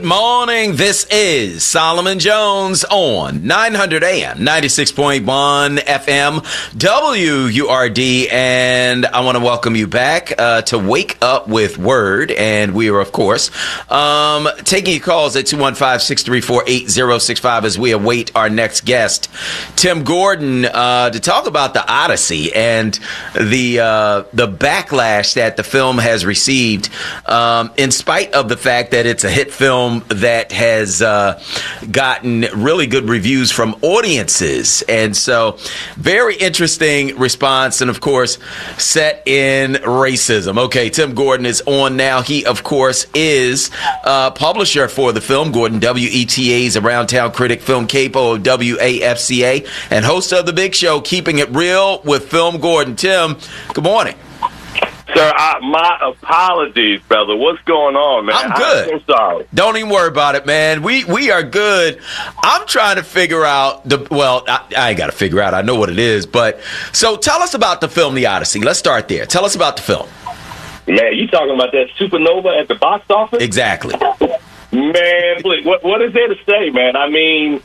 morning. This is Solomon Jones on 900 AM, 96.1 FM, WURD, and I want to welcome you back to Wake Up with Word, and we are, of course, taking your calls at 215-634-8065 as we await our next guest, Tim Gordon, to talk about the Odyssey and the backlash that the film has received, in spite of the fact that it's a hit film that has gotten really good reviews from audiences. And so, very interesting response, and of course, set in racism. Okay, Tim Gordon is on now. He, of course, is publisher for the film, Gordon, WETA's Around Town Critic, film capo of WAFCA, and host of The Big Show, Keeping It Real with Film Gordon. Tim, good morning. Sir, my apologies, brother. What's going on, man? I'm good. I'm so sorry. Don't even worry about it, man. We are good. I'm trying to figure out I ain't got to figure out. I know what it is. But so tell us about the film, The Odyssey. Let's start there. Tell us about the film. Man, you talking about that supernova at the box office? Exactly. Man, please, what is there to say, man? I mean,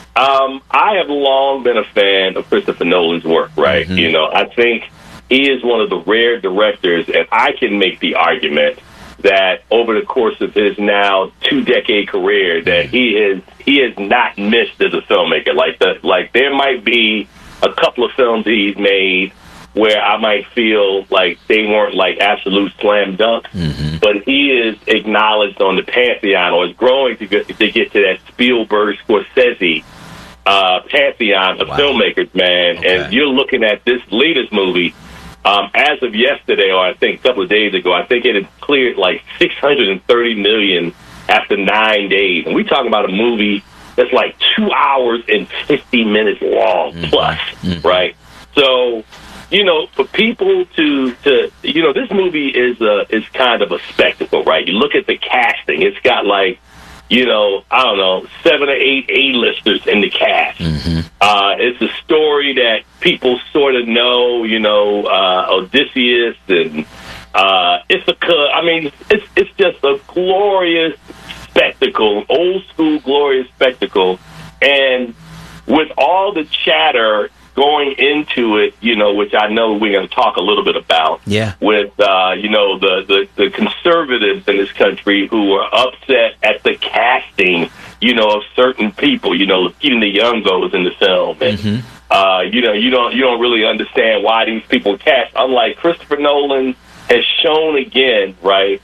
I have long been a fan of Christopher Nolan's work, right? Mm-hmm. You know, I think he is one of the rare directors, and I can make the argument that over the course of his now 2-decade career, that he has not missed as a filmmaker. Like there might be a couple of films he's made where I might feel like they weren't like absolute slam dunks, mm-hmm. but he is acknowledged on the pantheon, or is growing to get to that Spielberg, Scorsese pantheon of filmmakers, man. Okay. And you're looking at this latest movie. As of yesterday, or I think a couple of days ago, I think it had cleared like $630 million after 9 days. And we're talking about a movie that's like 2 hours and 50 minutes long plus, right? So, you know, for people to you know, this movie is kind of a spectacle, right? You look at the casting; it's got like, you know, I don't know, 7 or 8 A-listers in the cast. Mm-hmm. It's a story that people sort of know, you know, Odysseus and Ithaca. I mean, it's just a glorious spectacle, old school glorious spectacle. And with all the chatter going into it, you know, which I know we're going to talk a little bit about, with, you know, the conservatives in this country who are upset at the casting, you know, of certain people, you know, even the youngos in the film. And, you know, you don't really understand why these people cast. Unlike Christopher Nolan has shown again, right,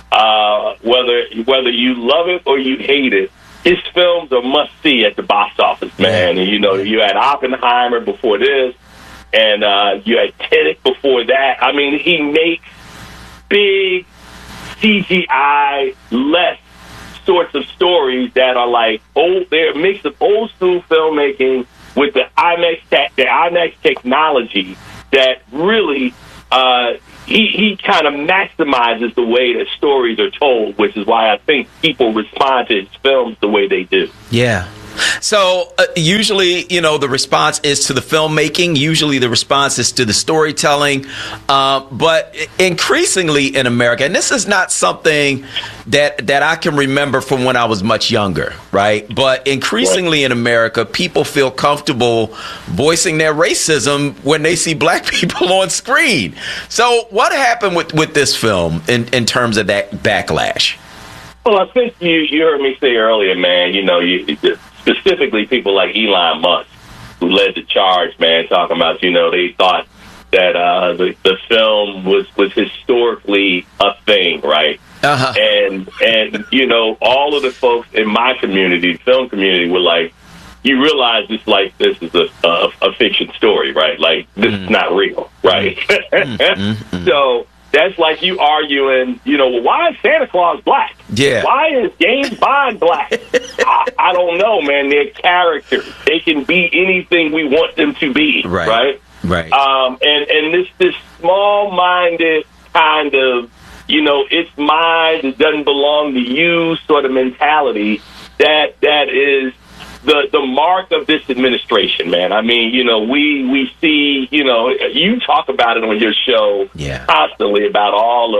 whether you love it or you hate it, his films are must-see at the box office, man. And, you know, you had Oppenheimer before this, and you had Tenet before that. I mean, he makes big CGI, less sorts of stories that are like old. They're a mix of old-school filmmaking with the IMAX technology that really he kind of maximizes the way that stories are told, which is why I think people respond to his films the way they do. Yeah. So usually, you know, the response is to the filmmaking. Usually the response is to the storytelling. But increasingly in America, and this is not something that I can remember from when I was much younger, right? But increasingly in America, people feel comfortable voicing their racism when they see black people on screen. So what happened with this film in terms of that backlash? Well, I think you heard me say earlier, man, you know, specifically people like Elon Musk, who led the charge, man, talking about, you know, they thought that the film was historically a thing, right? Uh-huh. And you know, all of the folks in my community, the film community, were like, you realize this is a fiction story, right? Like, this is not real, right? So that's like you arguing, you know, well, why is Santa Claus black? Yeah. Why is James Bond black? I don't know, man. They're characters. They can be anything we want them to be, right? Right. And this small-minded kind of, you know, it's mine, it doesn't belong to you sort of mentality that is the mark of this administration, man. I mean, you know, we see, you know, you talk about it on your show constantly about all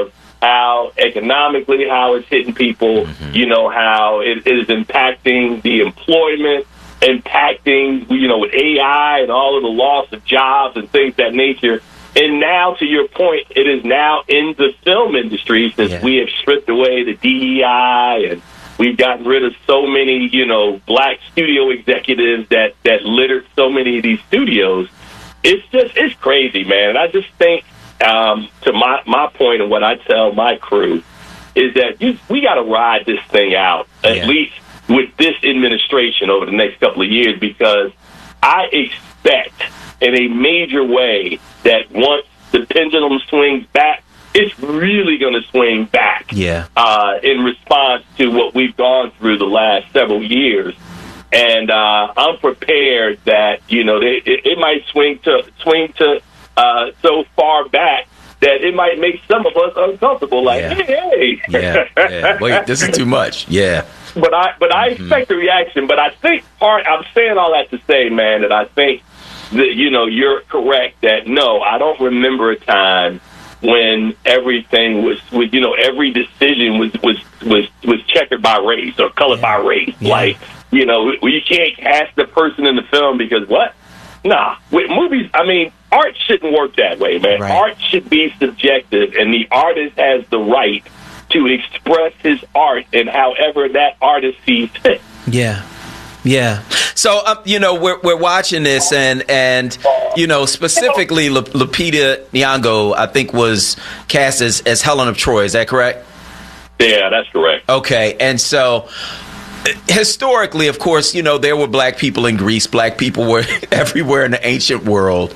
how economically, how it's hitting people, how it is impacting the employment, impacting, with AI and all of the loss of jobs and things of that nature. And now, to your point, it is now in the film industry, since we have stripped away the DEI and we've gotten rid of so many, black studio executives that littered so many of these studios. It's crazy, man. And I just think, to my point and what I tell my crew, is that we got to ride this thing out, at least with this administration over the next couple of years, because I expect in a major way that once the pendulum swings back, it's really going to swing back in response to what we've gone through the last several years. And I'm prepared that, it might swing to so far back that it might make some of us uncomfortable. Like, hey. Wait, this is too much. Yeah. But I expect a reaction. But I think I'm saying all that to say, man, that I think that, you're correct that, no, I don't remember a time when everything was every decision was checkered by race or colored by race. Like, you can't cast the person in the film because what? Nah, with movies, art shouldn't work that way, man. Right. Art should be subjective, and the artist has the right to express his art in however that artist sees fit. Yeah. So, we're watching this, and specifically Lupita Nyong'o, I think, was cast as Helen of Troy. Is that correct? Yeah, that's correct. Okay, and so historically, of course, there were black people in Greece. Black people were everywhere in the ancient world.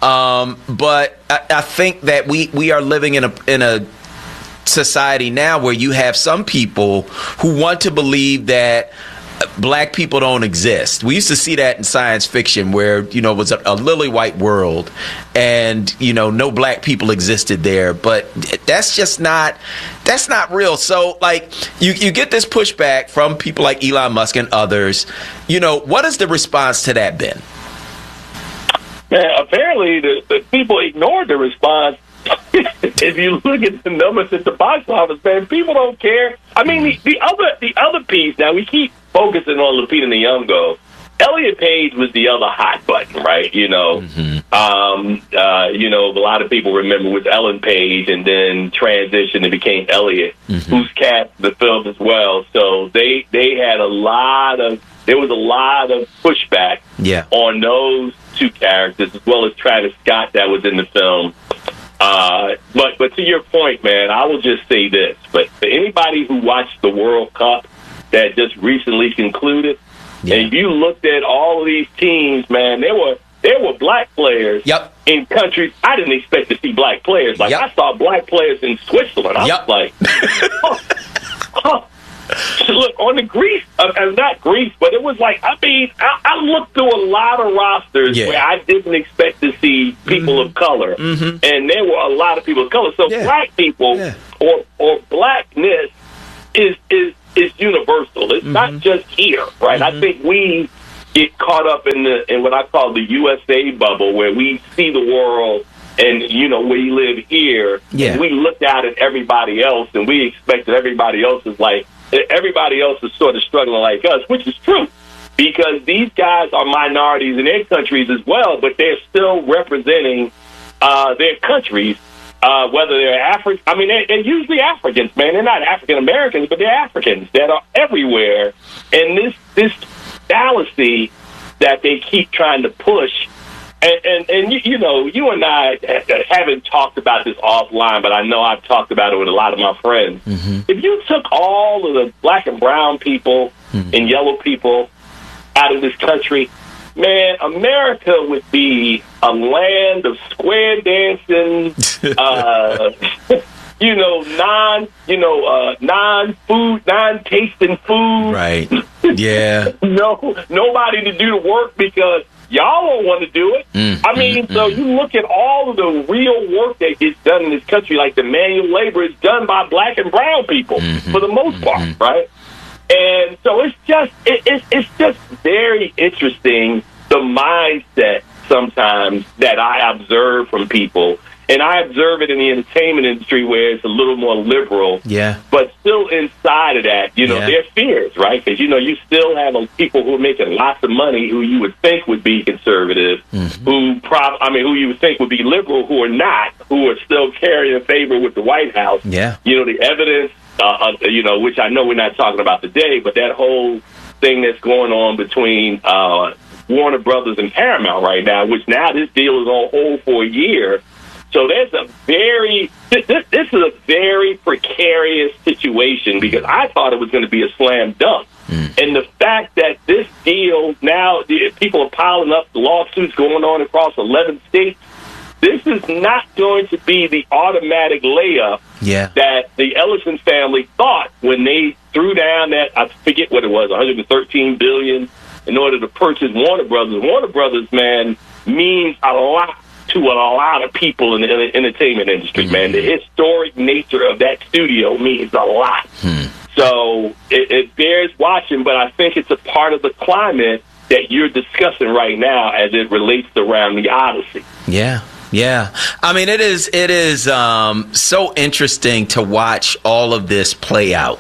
But I think that we are living in a society now where you have some people who want to believe that black people don't exist. We used to see that in science fiction where, it was a lily white world and, no black people existed there. But that's not real. So, like, you get this pushback from people like Elon Musk and others. What has the response to that been? Man, apparently the people ignored the response. If you look at the numbers at the box office, man, people don't care. The other piece, now we keep focusing on Lupita Nyong'o. Elliot Page was the other hot button, right? A lot of people remember with Ellen Page and then transitioned and became Elliot, who's cast the film as well. So they had there was a lot of pushback on those two characters, as well as Travis Scott that was in the film. But to your point, man, I will just say this. But for anybody who watched the World Cup that just recently concluded, and you looked at all of these teams, man, there were black players in countries I didn't expect to see black players. Like, I saw black players in Switzerland. I was like, Look, on the Greece, not Greece, but it was like, I looked through a lot of rosters where I didn't expect to see people of color, and there were a lot of people of color. So black people or blackness is universal. It's not just here, right? I think we get caught up in what I call the USA bubble, where we see the world and, we live here, and we look out at everybody else, and we expect that everybody else is sort of struggling like us, which is true, because these guys are minorities in their countries as well, but they're still representing their countries, whether they're African. They're usually Africans, man. They're not African Americans, but they're Africans that are everywhere. And this fallacy that they keep trying to push. And you and I haven't talked about this offline, but I know I've talked about it with a lot of my friends. If you took all of the black and brown people and yellow people out of this country, man, America would be a land of square dancing, non-tasting food. Right. Yeah. Nobody to do the work because y'all don't want to do it. So you look at all of the real work that gets done in this country, like the manual labor is done by black and brown people for the most part, right? And so it's just very interesting, the mindset sometimes that I observe from people. and I observe it in the entertainment industry where it's a little more liberal. Yeah. But still inside of that, there are fears, right? Because, you still have people who are making lots of money who you would think would be conservative, who you would think would be liberal, who are not, who are still carrying favor with the White House. Yeah. The evidence, which I know we're not talking about today, but that whole thing that's going on between Warner Brothers and Paramount right now, which now this deal is on hold for a year. So there's this is a very precarious situation because I thought it was going to be a slam dunk. And the fact that this deal now, people are piling up, the lawsuits going on across 11 states, this is not going to be the automatic layup that the Ellison family thought when they threw down that, I forget what it was, $113 billion in order to purchase Warner Brothers. Warner Brothers, man, means a lot to a lot of people in the entertainment industry, man. The historic nature of that studio means a lot. So it bears watching, but I think it's a part of the climate that you're discussing right now as it relates around the Odyssey. Yeah. Yeah. I mean, it is so interesting to watch all of this play out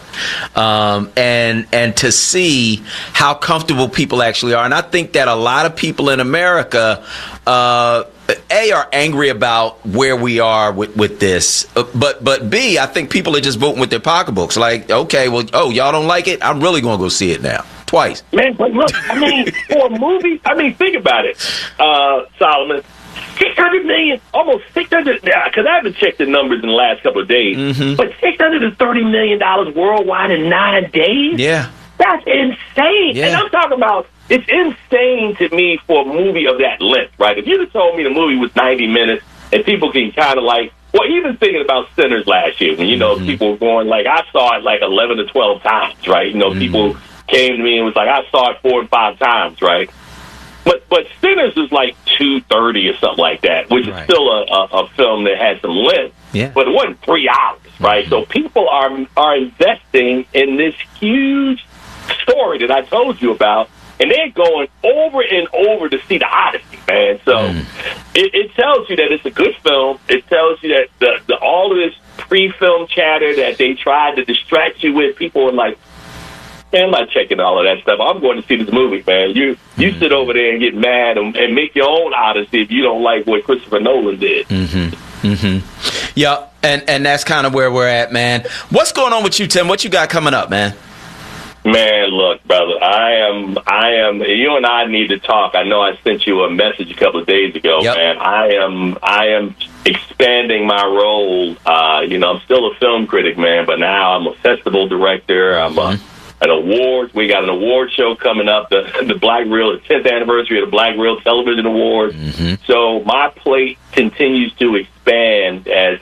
and to see how comfortable people actually are. And I think that a lot of people in America, are angry about where we are with this. But B, I think people are just voting with their pocketbooks. Like, okay, well, y'all don't like it? I'm really going to go see it now. Twice. Man, but look, I mean, for a movie, think about it, Solomon. 600 million, almost 600, because I haven't checked the numbers in the last couple of days, but $630 million worldwide in 9 days? Yeah. That's insane. Yeah. And I'm talking about, it's insane to me for a movie of that length, right? If you'd have told me the movie was 90 minutes and people can kind of even thinking about Sinners last year, when, people were going, I saw it 11 to 12 times, right? People came to me and was like, I saw it 4 and 5 times, right? But Sinners is 2:30 or something like that, which is still a film that had some length, but it wasn't 3 hours, right? So people are investing in this huge story that I told you about, and they're going over and over to see the Odyssey, man. So it tells you that it's a good film. It tells you that all of this pre-film chatter that they tried to distract you with, people are like, man, I'm not checking all of that stuff. I'm going to see this movie, man. You sit over there and get mad and make your own Odyssey if you don't like what Christopher Nolan did. Yeah, and that's kind of where we're at, man. What's going on with you, Tim? What you got coming up, man? Man, look, brother, I am. You and I need to talk. I know I sent you a message a couple of days ago, man. I am expanding my role. I'm still a film critic, man, but now I'm a festival director. I'm an award. We got an award show coming up, the Black Reel, the 10th anniversary of the Black Reel Television Awards. So my plate continues to expand as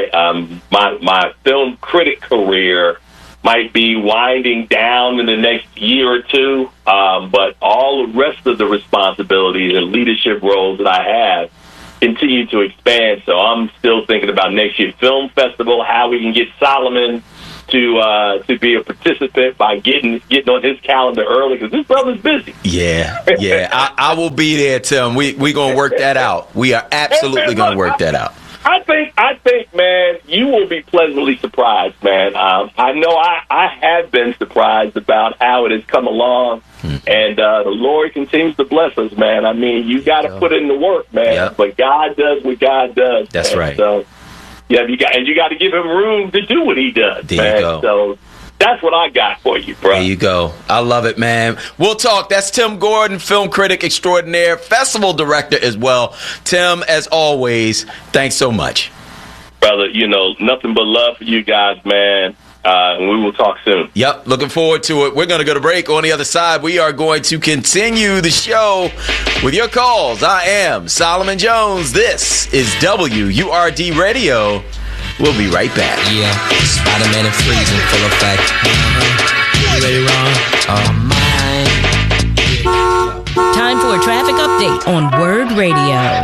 my film critic career might be winding down in the next year or two, but all the rest of the responsibilities and leadership roles that I have continue to expand. So I'm still thinking about next year's film festival, how we can get Solomon to be a participant by getting on his calendar early, because this brother's busy. Yeah. I will be there, Tim. We gonna work that out. We are absolutely gonna work that out. I think, man, you will be pleasantly surprised, man. I know I have been surprised about how it has come along, and the Lord continues to bless us, man. I mean, you got to put in the work, man. But God does what God does. That's man. right. So, you got to give him room to do what he does. There man. You go. So that's what I got for you, bro. There you go. I love it, man. We'll talk. That's Tim Gordon, film critic extraordinaire, festival director as well. Tim, as always, thanks so much. Brother, nothing but love for you guys, man. And we will talk soon. Yep, looking forward to it. We're going to go to break. On the other side, we are going to continue the show with your calls. I am Solomon Jones. This is WURD Radio. We'll be right back. Yeah, Spider-Man and freezing full effect. You ready, Ron? Time for a traffic update on Word Radio.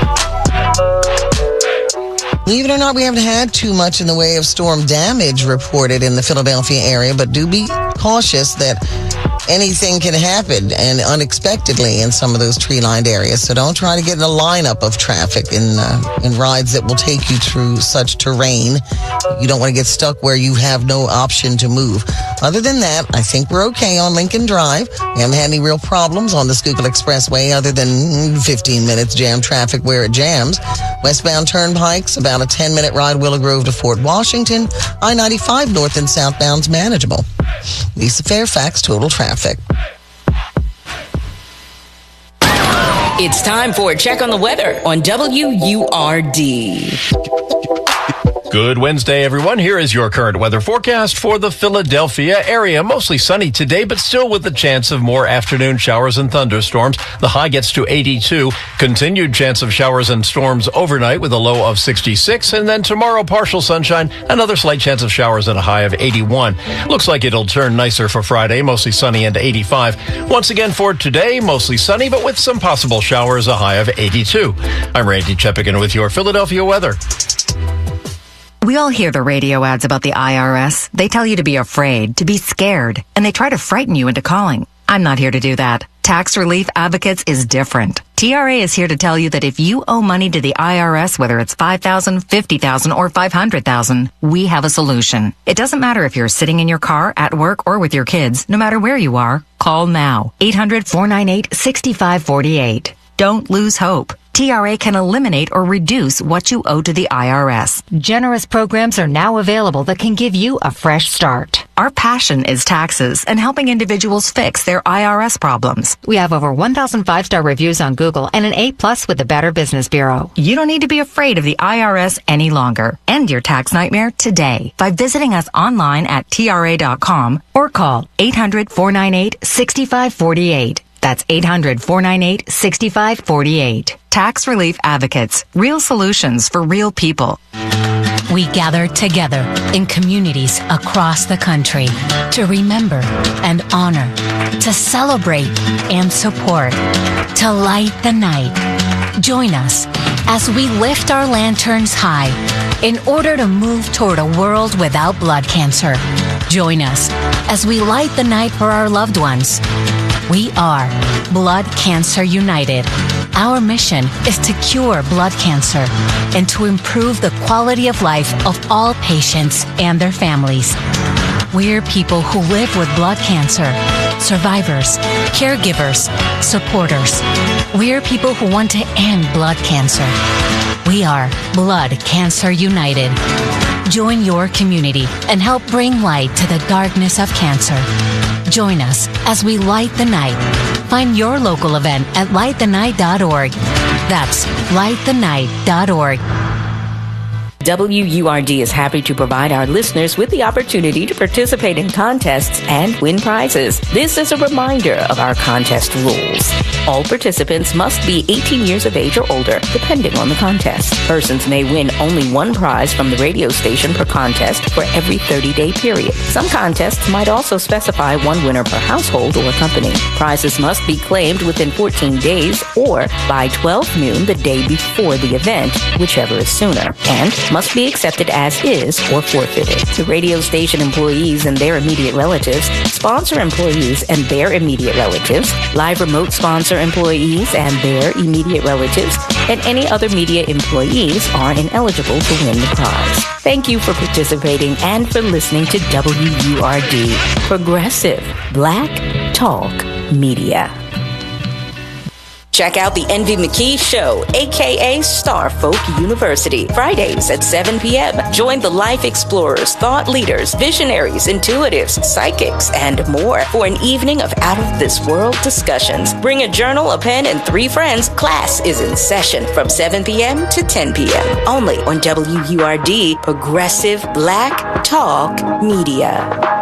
Believe it or not, we haven't had too much in the way of storm damage reported in the Philadelphia area, but do be cautious that anything can happen and unexpectedly in some of those tree-lined areas. So don't try to get in a lineup of traffic in rides that will take you through such terrain. You don't want to get stuck where you have no option to move. Other than that, I think we're okay on Lincoln Drive. We haven't had any real problems on the Schuylkill Expressway other than 15 minutes jam traffic where it jams. Westbound turnpikes, about a 10-minute ride Willow Grove to Fort Washington. I-95 north and southbound's manageable. Lisa Fairfax, Total Traffic. It's time for a check on the weather on WURD. Good Wednesday, everyone. Here is your current weather forecast for the Philadelphia area. Mostly sunny today, but still with the chance of more afternoon showers and thunderstorms. The high gets to 82. Continued chance of showers and storms overnight with a low of 66. And then tomorrow, partial sunshine, another slight chance of showers and a high of 81. Looks like it'll turn nicer for Friday, mostly sunny and 85. Once again for today, mostly sunny, but with some possible showers, a high of 82. I'm Randy Cheppigan with your Philadelphia weather. We all hear the radio ads about the IRS. They tell you to be afraid, to be scared, and they try to frighten you into calling. I'm not here to do that. Tax Relief Advocates is different. TRA is here to tell you that if you owe money to the IRS, whether it's $5,000, $50,000, or $500,000, we have a solution. It doesn't matter if you're sitting in your car, at work, or with your kids. No matter where you are, call now. 800-498-6548. Don't lose hope. TRA can eliminate or reduce what you owe to the IRS. Generous programs are now available that can give you a fresh start. Our passion is taxes and helping individuals fix their IRS problems. We have over 1,000 5-star reviews on Google and an A+ with the Better Business Bureau. You don't need to be afraid of the IRS any longer. End your tax nightmare today by visiting us online at TRA.com or call 800-498-6548. That's 800-498-6548. Tax Relief Advocates. Real solutions for real people. We gather together in communities across the country to remember and honor, to celebrate and support, to light the night. Join us as we lift our lanterns high in order to move toward a world without blood cancer. Join us as we light the night for our loved ones. We are Blood Cancer United. Our mission is to cure blood cancer and to improve the quality of life of all patients and their families. We're people who live with blood cancer, survivors, caregivers, supporters. We're people who want to end blood cancer. We are Blood Cancer United. Join your community and help bring light to the darkness of cancer. Join us as we light the night. Find your local event at lightthenight.org. That's lightthenight.org. WURD is happy to provide our listeners with the opportunity to participate in contests and win prizes. This is a reminder of our contest rules. All participants must be 18 years of age or older, depending on the contest. Persons may win only one prize from the radio station per contest for every 30-day period. Some contests might also specify one winner per household or company. Prizes must be claimed within 14 days or by 12 noon the day before the event, whichever is sooner, and must be accepted as is or forfeited. The radio station employees and their immediate relatives, sponsor employees and their immediate relatives, live remote sponsor employees and their immediate relatives, and any other media employees are ineligible to win the prize. Thank you for participating and for listening to WURD, Progressive Black Talk Media. Check out the Envy McKee Show, a.k.a. Star Folk University, Fridays at 7 p.m. Join the life explorers, thought leaders, visionaries, intuitives, psychics, and more for an evening of out-of-this-world discussions. Bring a journal, a pen, and 3 friends. Class is in session from 7 p.m. to 10 p.m. Only on WURD, Progressive Black Talk Media.